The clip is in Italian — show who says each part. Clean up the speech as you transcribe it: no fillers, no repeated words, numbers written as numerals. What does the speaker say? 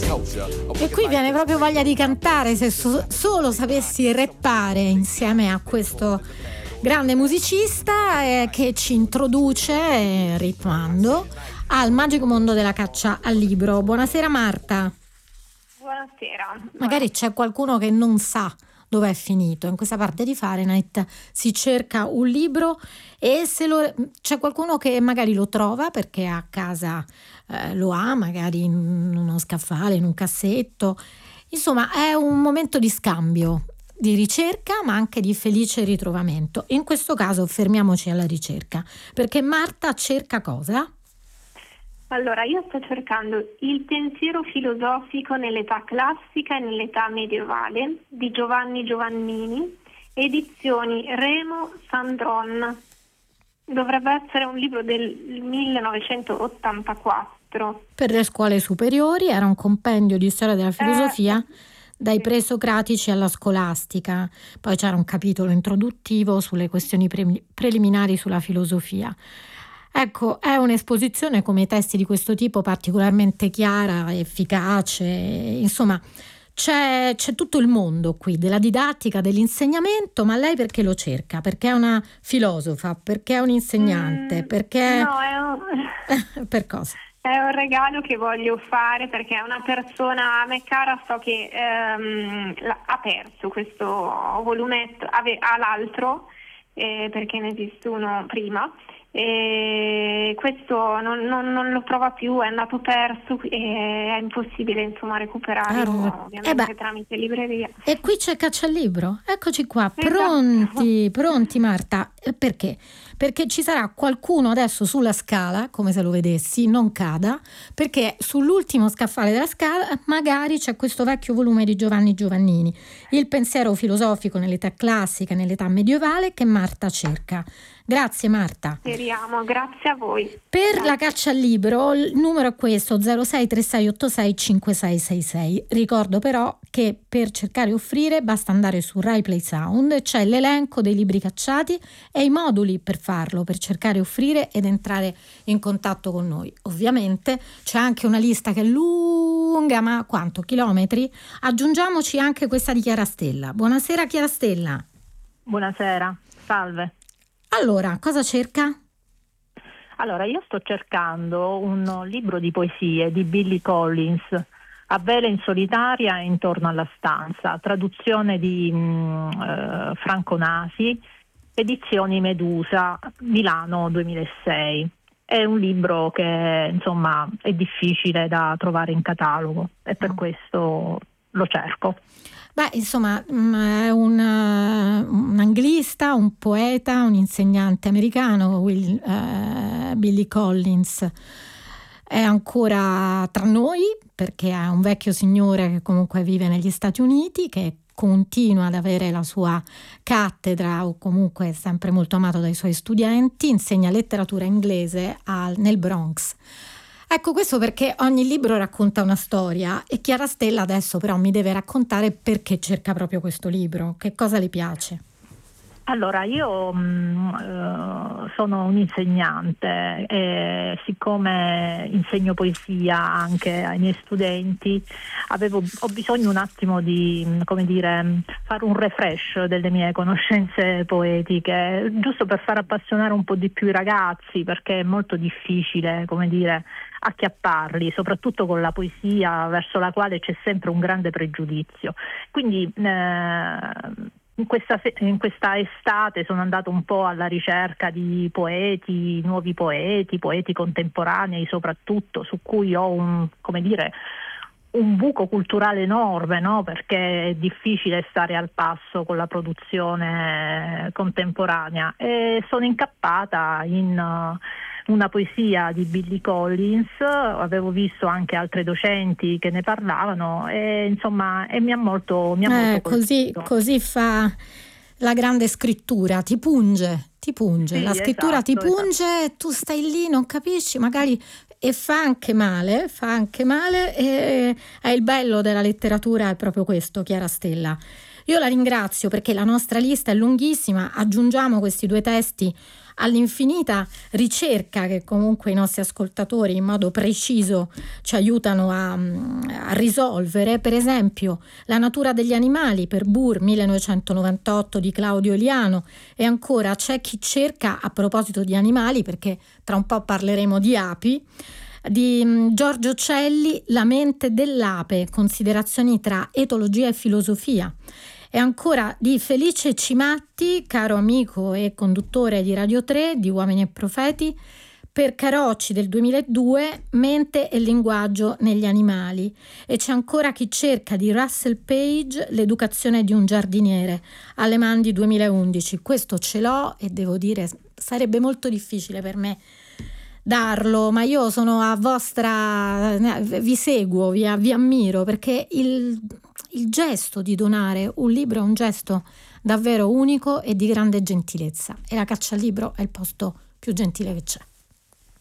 Speaker 1: E qui viene proprio voglia di cantare, se solo sapessi rappare insieme a questo grande musicista che ci introduce, ritmando, al magico mondo della caccia al libro. Buonasera Marta.
Speaker 2: Buonasera.
Speaker 1: Magari c'è qualcuno che non sa dove è finito. In questa parte di Fahrenheit si cerca un libro e c'è qualcuno che magari lo trova perché a casa lo ha, magari in uno scaffale, in un cassetto. Insomma, è un momento di scambio, di ricerca, ma anche di felice ritrovamento. In questo caso fermiamoci alla ricerca, perché Marta cerca cosa?
Speaker 2: Allora, io sto cercando Il pensiero filosofico nell'età classica e nell'età medievale di Giovanni Giovannini, edizioni Remo Sandron. Dovrebbe essere un libro del 1984.
Speaker 1: Per le scuole superiori, era un compendio di storia della filosofia dai presocratici alla scolastica. Poi c'era un capitolo introduttivo sulle questioni preliminari sulla filosofia. Ecco, è un'esposizione come i testi di questo tipo particolarmente chiara, efficace, insomma c'è tutto il mondo qui della didattica, dell'insegnamento. Ma lei perché lo cerca? Perché è una filosofa? Perché è un insegnante? Perché...
Speaker 2: No,
Speaker 1: per cosa?
Speaker 2: È un regalo che voglio fare perché è una persona a me cara, so che ha perso questo volumetto, ha l'altro perché ne esiste uno prima. E questo non lo trova più, è andato perso e è impossibile insomma recuperarlo ovviamente tramite libreria.
Speaker 1: E qui c'è Caccia al Libro, eccoci qua,
Speaker 2: Esatto.
Speaker 1: pronti Marta. Perché? Perché ci sarà qualcuno adesso sulla scala, come se lo vedessi, non cada, perché sull'ultimo scaffale della scala magari c'è questo vecchio volume di Giovanni Giovannini, Il pensiero filosofico nell'età classica e nell'età medievale, che Marta cerca. Grazie Marta.
Speaker 2: Speriamo, grazie a voi.
Speaker 1: Per la caccia al libro il numero è questo: 0636865666. Ricordo però che per cercare e offrire basta andare su Rai Play Sound, c'è l'elenco dei libri cacciati e i moduli per farlo, per cercare e offrire ed entrare in contatto con noi. Ovviamente c'è anche una lista che è lunga, ma quanto? Chilometri? Aggiungiamoci anche questa di Chiara Stella. Buonasera Chiara Stella.
Speaker 3: Buonasera, salve.
Speaker 1: Allora, cosa cerca?
Speaker 3: Allora, io sto cercando un libro di poesie di Billy Collins, A vela in solitaria intorno alla stanza, traduzione di Franco Nasi, edizioni Medusa, Milano 2006. È un libro che insomma è difficile da trovare in catalogo e per questo lo cerco.
Speaker 1: Beh, insomma, è un anglista, un poeta, un insegnante americano, Billy Collins. È ancora tra noi perché è un vecchio signore che comunque vive negli Stati Uniti, che continua ad avere la sua cattedra o comunque è sempre molto amato dai suoi studenti, insegna letteratura inglese nel Bronx. Ecco, questo perché ogni libro racconta una storia e Chiara Stella adesso però mi deve raccontare perché cerca proprio questo libro, che cosa le piace.
Speaker 3: Allora, io sono un insegnante e siccome insegno poesia anche ai miei studenti, ho bisogno un attimo di, come dire, fare un refresh delle mie conoscenze poetiche, giusto per far appassionare un po' di più i ragazzi, perché è molto difficile, come dire, acchiapparli, soprattutto con la poesia verso la quale c'è sempre un grande pregiudizio. Quindi in questa estate sono andata un po' alla ricerca di poeti, nuovi poeti contemporanei soprattutto, su cui ho un buco culturale enorme, no? Perché è difficile stare al passo con la produzione contemporanea, e sono incappata in una poesia di Billy Collins. Avevo visto anche altre docenti che ne parlavano e insomma mi ha molto
Speaker 1: così fa la grande scrittura, ti punge,
Speaker 3: sì,
Speaker 1: la scrittura
Speaker 3: esatto,
Speaker 1: ti punge, esatto. Tu stai lì, non capisci magari, e fa anche male, e è il bello della letteratura, è proprio questo, Chiara Stella. Io la ringrazio perché la nostra lista è lunghissima, aggiungiamo questi due testi all'infinita ricerca che comunque i nostri ascoltatori in modo preciso ci aiutano a risolvere. Per esempio La natura degli animali per Burr 1998 di Claudio Eliano, e ancora C'è chi cerca, a proposito di animali perché tra un po' parleremo di api, di Giorgio Celli, La mente dell'ape, considerazioni tra etologia e filosofia. E ancora di Felice Cimatti, caro amico e conduttore di Radio 3 di Uomini e Profeti, per Carocci del 2002, Mente e linguaggio negli animali. E c'è ancora Chi cerca di Russell Page, L'educazione di un giardiniere, Alemandi 2011. Questo ce l'ho e devo dire sarebbe molto difficile per me darlo, ma io sono a vostra, vi seguo, vi ammiro, perché il gesto di donare un libro è un gesto davvero unico e di grande gentilezza, e la Caccia al Libro è il posto più gentile che c'è.